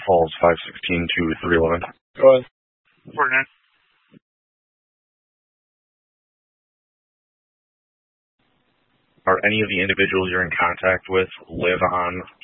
Falls 516 to 311. Go ahead. 49. Are any of the individuals you're in contact with live on